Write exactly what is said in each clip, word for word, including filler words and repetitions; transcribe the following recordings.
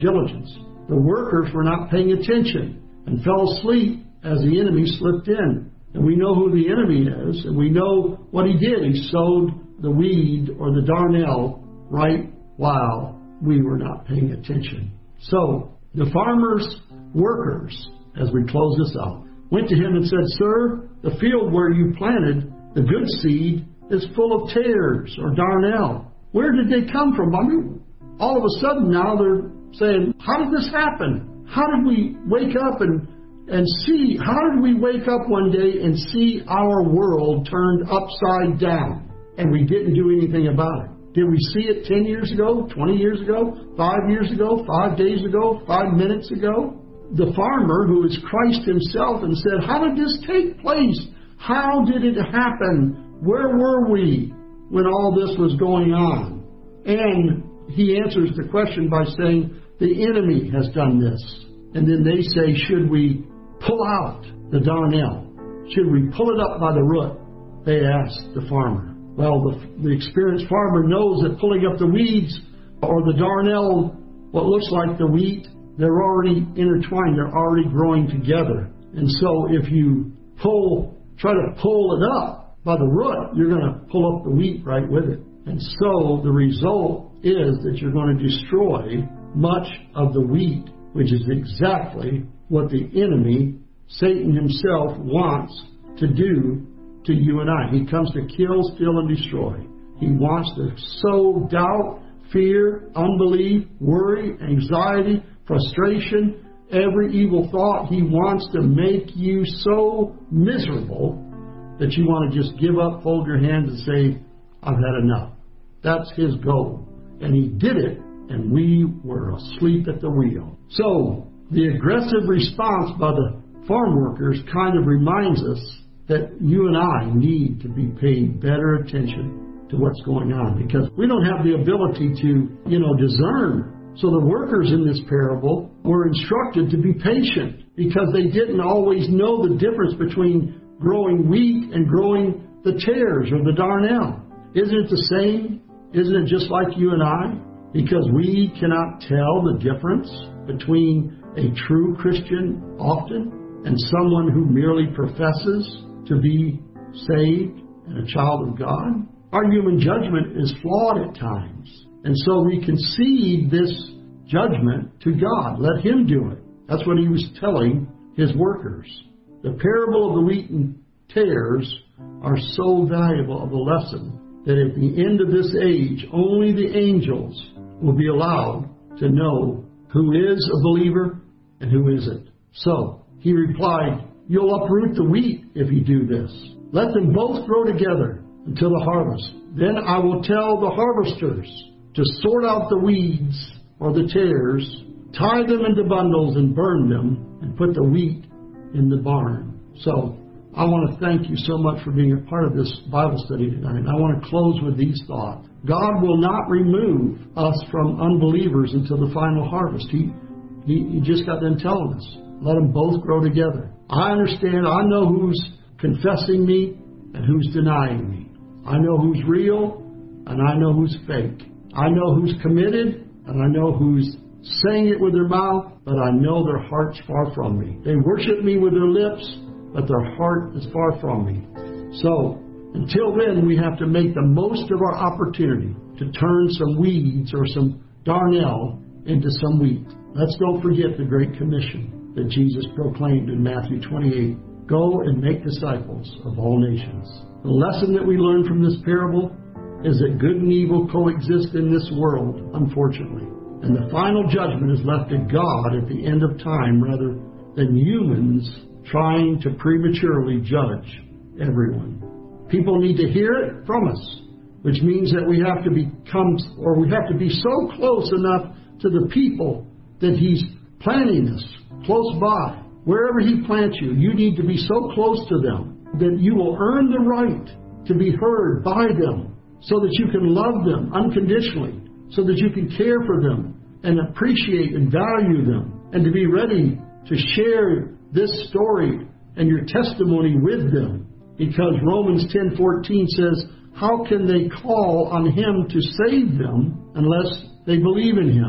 diligence. The workers were not paying attention and fell asleep as the enemy slipped in. And we know who the enemy is, and we know what he did. He sowed the weed or the darnel right while we were not paying attention. So the farmer's workers, as we close this out, went to him and said, "Sir, the field where you planted the good seed is full of tares or darnel. Where did they come from?" I mean, all of a sudden now they're saying, how did this happen? How did we wake up and, and see, how did we wake up one day and see our world turned upside down and we didn't do anything about it? Did we see it ten years ago, twenty years ago, five years ago, five days ago, five minutes ago? The farmer, who is Christ himself, and said, how did this take place? How did it happen? Where were we when all this was going on? And he answers the question by saying, the enemy has done this. And then they say, should we pull out the darnel? Should we pull it up by the root? They asked the farmer. Well, the, the experienced farmer knows that pulling up the weeds or the darnel, what looks like the wheat, they're already intertwined. They're already growing together. And so if you pull, try to pull it up by the root, you're going to pull up the wheat right with it. And so the result is that you're going to destroy much of the wheat, which is exactly what the enemy, Satan himself, wants to do to you and I. He comes to kill, steal, and destroy. He wants to sow doubt, fear, unbelief, worry, anxiety, frustration, every evil thought. He wants to make you so miserable that you want to just give up, fold your hands, and say, I've had enough. That's his goal. And he did it, and we were asleep at the wheel. So the aggressive response by the farm workers kind of reminds us that you and I need to be paying better attention to what's going on, because we don't have the ability to, you know, discern. So the workers in this parable were instructed to be patient because they didn't always know the difference between growing wheat and growing the tares or the darnel. Isn't it the same? Isn't it just like you and I? Because we cannot tell the difference between a true Christian often and someone who merely professes to be saved and a child of God. Our human judgment is flawed at times. And so we concede this judgment to God. Let him do it. That's what he was telling his workers. The parable of the wheat and tares are so valuable of a lesson that at the end of this age, only the angels will be allowed to know who is a believer and who isn't. So he replied, you'll uproot the wheat if you do this. Let them both grow together until the harvest. Then I will tell the harvesters to sort out the weeds or the tares, tie them into bundles and burn them, and put the wheat in the barn. So I want to thank you so much for being a part of this Bible study tonight. I want to close with these thoughts. God will not remove us from unbelievers until the final harvest. He, he, he just got done telling us, let them both grow together. I understand. I know who's confessing me and who's denying me. I know who's real and I know who's fake. I know who's committed and I know who's saying it with their mouth, but I know their heart's far from me. They worship me with their lips, but their heart is far from me. So, until then, we have to make the most of our opportunity to turn some weeds or some darnel into some wheat. Let's don't forget the Great Commission that Jesus proclaimed in Matthew twenty-eight. Go and make disciples of all nations. The lesson that we learn from this parable is that good and evil coexist in this world, unfortunately. And the final judgment is left to God at the end of time rather than humans trying to prematurely judge everyone. People need to hear it from us, which means that we have to become, or we have to be so close enough to the people that he's planting us close by. Wherever he plants you, you need to be so close to them that you will earn the right to be heard by them so that you can love them unconditionally, so that you can care for them and appreciate and value them, and to be ready to share this story and your testimony with them. Because Romans ten fourteen says, how can they call on him to save them unless they believe in him?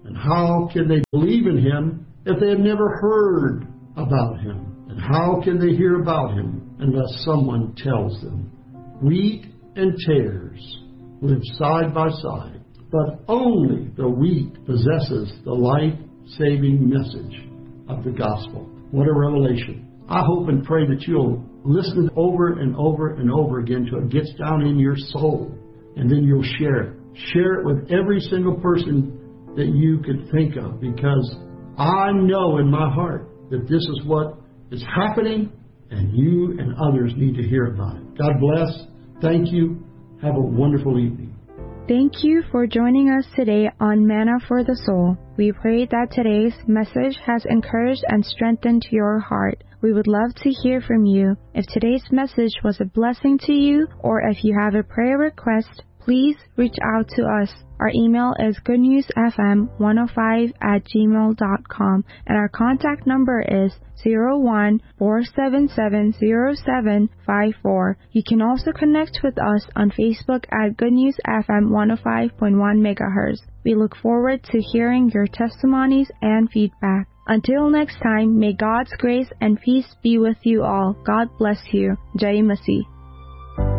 And how can they believe in Him if they have never heard about Him? And how can they hear about Him unless someone tells them? Wheat and tares live side by side, but only the wheat possesses the life-saving message of the gospel. What a revelation. I hope and pray that you'll listen over and over and over again till it gets down in your soul, and then you'll share it. Share it with every single person that you could think of, because I know in my heart that this is what is happening, and you and others need to hear about it. God bless. Thank you. Have a wonderful evening. Thank you for joining us today on Manna for the Soul. We pray that today's message has encouraged and strengthened your heart. We would love to hear from you. If today's message was a blessing to you, or if you have a prayer request, please reach out to us. Our email is good news f m one oh five at gmail dot com, and our contact number is zero one four seven seven zero seven five four. You can also connect with us on Facebook at Good News F M one oh five point one megahertz. We look forward to hearing your testimonies and feedback. Until next time, may God's grace and peace be with you all. God bless you. Jai Masih.